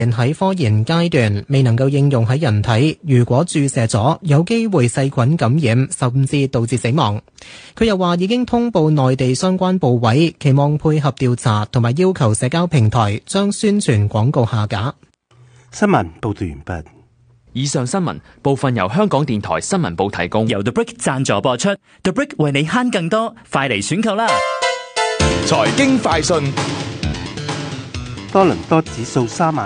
喺科研階段未能夠應用喺人體，如果注射咗，有機會細菌感染，甚至導致死亡。佢又話已經通報內地相關部委，期望配合調查，同埋要求社交平台將宣傳廣告下架。 新聞報道完畢。 以上新聞部分由香港電台新聞部提供， 由 The Brick 贊助播出。The Brick 為你慳更多，快嚟選購啦！ 財經快訊。 多倫多指數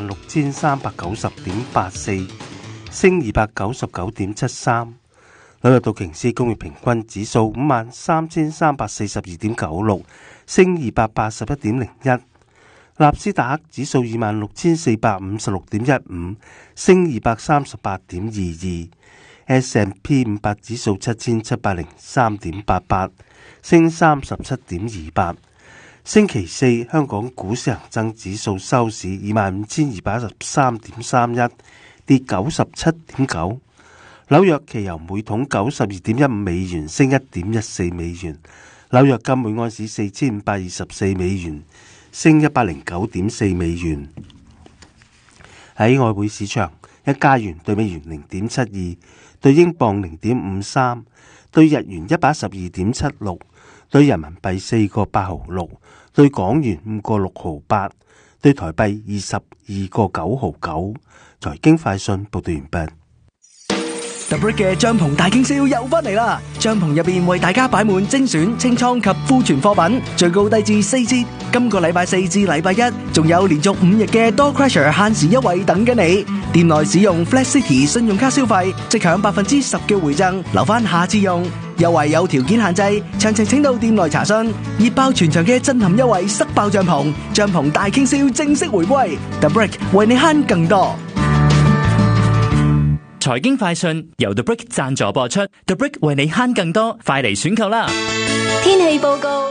36,390.84，升299.73。紐約道瓊斯工業平均指數53,342.96，升281.01。納斯達克指數26,456.15，升238.22。S&P 500指數7,703.88，升37.28。星期四，香港股市恒生指數收市25,213.31，跌97.9。紐約期油每桶92.15美元，升1.14美元。紐約金每盎司4,524美元，升109.4美元。喺外匯市場，一加元對美元0.72，對英鎊0.53，對日元112.76，對人民幣4個8毫6，對港元5個6毫8，對台幣22個9毫9。財經快訊報道完畢。 The Brick 嘅帳篷大傾銷又翻嚟啦！帳篷入邊為大家擺滿精選清倉及庫存貨品，最高低至4折。今個禮拜4至禮拜1，仲有連續5日嘅 Door Crusher 限時優惠等緊你。店內使用 Flash City 信用卡消費，即享10%嘅回贈，留翻下次用。優惠有條件限制，詳情請到店內查詢。熱爆全場嘅震撼優惠，塞爆帳篷，帳篷大傾銷正式回歸。The Brick 為你慳更多。財經快訊由 The Brick 贊助播出 ，The Brick 為你慳更多，快嚟選購啦！ 天氣報告：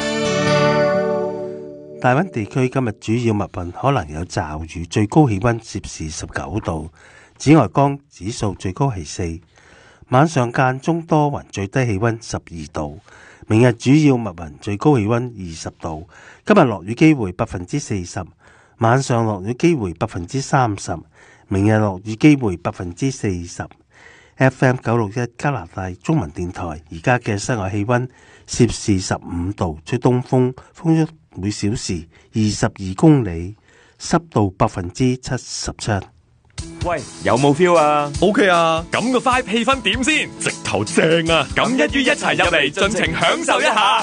大溫地區今日主要密雲可能有驟雨，最高氣溫攝氏19度，紫外光指數最高係4。晚上間中多雲，最低氣溫12度。明日主要密雲，最高氣溫20度。今日落雨機會40%，晚上落雨機會30%。明日落雨機會40%。FM 961加拿大中文電台，而家嘅室外氣溫攝氏15度，吹東風，風速每小時22公里，濕度77%。 喂，有冇 feel 啊 ？OK 啊，咁個 vibe 氣氛點先？直頭正啊！咁一於一齊入嚟，盡情享受一下。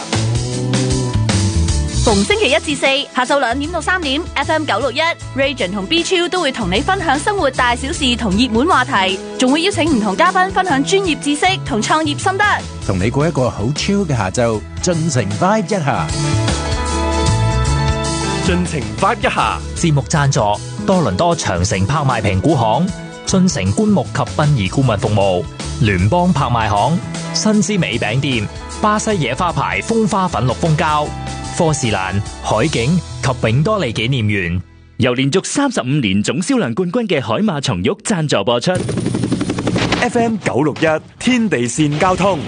逢星期1至4下晝2點到3點 ，FM 961 Region 同 B Chill 都會同你分享生活大小事同熱門話題，仲會邀請唔同嘉賓分享專業知識同創業心得， 同你過一個好 chill 嘅下晝，盡情 vibe 一下。 盡情 vibe 一下。 節目贊助多倫多長城拍賣評估行、進城棺木及殯儀顧問服務、聯邦拍賣行、新之美餅店、巴西野花牌風花粉綠蜂膠、科士蘭、海景及永多利紀念園， 由連續35年總銷量冠軍嘅海馬松玉贊助播出。 FM 961天地線交通。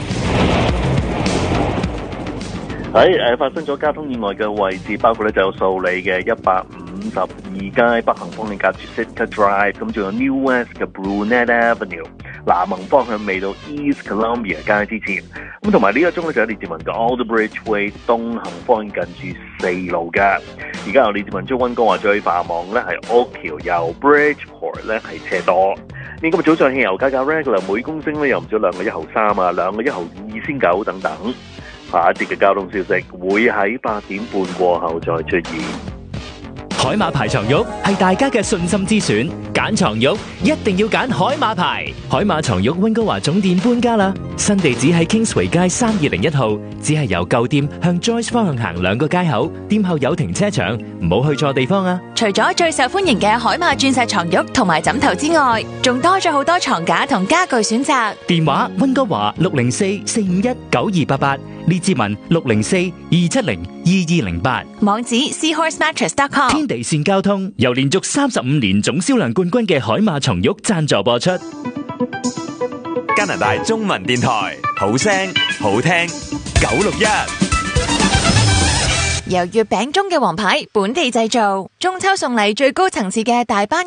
喺發生咗交通意外嘅位置，包括咧就有素里嘅152街北行方向隔住 Sitka Drive， 咁仲有 New West 嘅 Brunette Avenue， 南行方向未到 East Columbia 街之前，咁同埋呢一宗咧就喺列治文嘅 Alderbridge Way 東行方向近住4路嘅。而家由列治文將溫哥華最繁忙咧係 Oak 橋，由 Bridgeport 咧係車多。今日早上汽油價格 regular 每公升咧有唔少2個1毫3啊，2個1毫2先9等等。下一節嘅交通消息會喺8點半過後再出現。 海馬牌床褥係大家嘅信心之選，揀床褥一定要揀海馬牌。海馬床褥溫哥華總店搬家啦，新地址喺 Kingsway 街3201號，只係由舊店向 Joyce 方向行2個街口，店後有停車場，唔好去錯地方啊！ 除咗最受歡迎嘅海馬鑽石床褥同埋枕頭之外，仲多咗好多床架同家具選擇。 電話溫哥華604-451-9288，列治文604-270-2208， 網址 seahorsemattress.com。 天地線交通由連續35年總銷量冠軍嘅海馬床褥贊助播出。 加拿大中文電台，好聲好聽961。 由月餅中嘅王牌本地製造，中秋送禮最高層次嘅大班